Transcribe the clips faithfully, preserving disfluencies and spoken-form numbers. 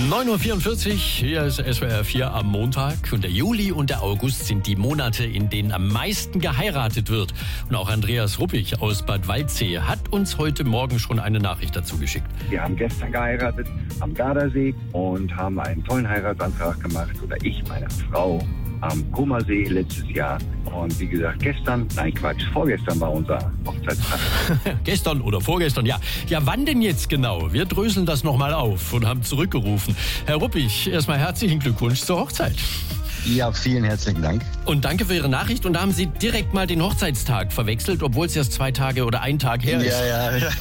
neun Uhr vierundvierzig, hier ist S W R vier am Montag. Und der Juli und der August sind die Monate, in denen am meisten geheiratet wird. Und auch Andreas Ruppig aus Bad Waldsee hat uns heute Morgen schon eine Nachricht dazu geschickt. Wir haben gestern geheiratet am Gardasee und haben einen tollen Heiratsantrag gemacht. Oder ich, meine Frau, am Comersee letztes Jahr. Und wie gesagt, gestern, nein Quatsch, vorgestern war unser Hochzeitstag. Gestern oder vorgestern, ja. Ja, wann denn jetzt genau? Wir dröseln das nochmal auf und haben zurückgerufen. Herr Ruppig, erstmal herzlichen Glückwunsch zur Hochzeit. Ja, vielen herzlichen Dank. Und danke für Ihre Nachricht. Und da haben Sie direkt mal den Hochzeitstag verwechselt, obwohl es erst zwei Tage oder ein Tag her ist. Ja, ja, ja.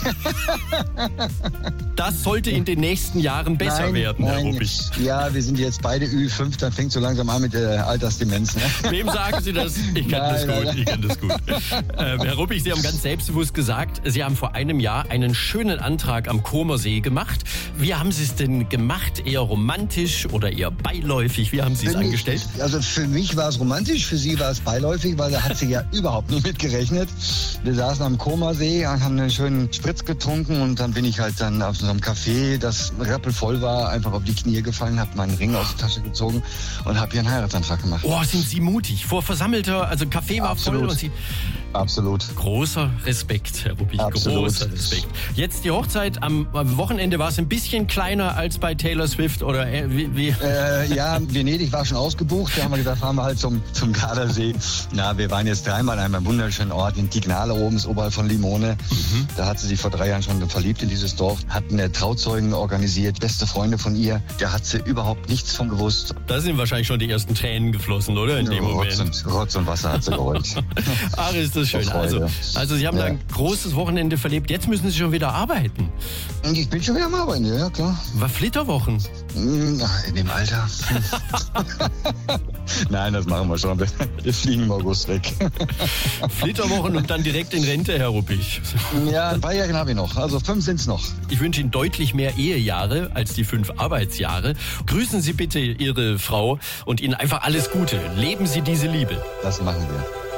Das sollte in den nächsten Jahren besser nein, werden, Herr nein. Ruppig. Ja, wir sind jetzt beide Ü fünf, dann fängt so langsam an mit der Altersdemenz. Ne? Wem sagen Sie das? Ich kann Nein, das gut, nein. ich kann das gut. Ähm, Herr Ruppig, Sie haben ganz selbstbewusst gesagt, Sie haben vor einem Jahr einen schönen Antrag am Comersee gemacht. Wie haben Sie es denn gemacht? Eher romantisch oder eher beiläufig? Wie haben Sie es Für mich- angestellt? Also für mich war es romantisch, für sie war es beiläufig, weil da hat sie ja überhaupt nicht mit gerechnet. Wir saßen am Comersee, haben einen schönen Spritz getrunken und dann bin ich halt dann auf so einem Café, das rappelvoll war, einfach auf die Knie gefallen, habe meinen Ring aus der Tasche gezogen und habe ihr einen Heiratsantrag gemacht. Oh, sind Sie mutig. Vor versammelter, also Café war Absolut. voll und Sie... Absolut. Großer Respekt, Herr Ruppig, Absolut. großer Respekt. Jetzt die Hochzeit, am, am Wochenende war es ein bisschen kleiner als bei Taylor Swift oder äh, wie... wie? Äh, ja, Venedig war schon ausgebucht. Da haben wir gesagt, fahren wir halt zum, zum Gardasee. Na, wir waren jetzt dreimal an einem wunderschönen Ort in Tignale oben, ist oberhalb von Limone. Mhm. Da hat sie sich vor drei Jahren schon verliebt in dieses Dorf, hat eine Trauzeugen organisiert, beste Freunde von ihr. Da hat sie überhaupt nichts von gewusst. Da sind wahrscheinlich schon die ersten Tränen geflossen, oder? In dem Rotz Moment. und, Rotz und Wasser hat sie geheult. Ach, ist das schön. Vor Also, Freude. also Sie haben Ja. da ein großes Wochenende verlebt. Jetzt müssen Sie schon wieder arbeiten. Und ich bin schon wieder am Arbeiten, ja klar. War Flitterwochen. Hm, In dem Alter. Nein, das machen wir schon. Wir fliegen im August weg. Flitterwochen und dann direkt in Rente, Herr Ruppig. Ja, ein paar Jahre habe ich noch. Also fünf sind's noch. Ich wünsche Ihnen deutlich mehr Ehejahre als die fünf Arbeitsjahre. Grüßen Sie bitte Ihre Frau und Ihnen einfach alles Gute. Leben Sie diese Liebe. Das machen wir.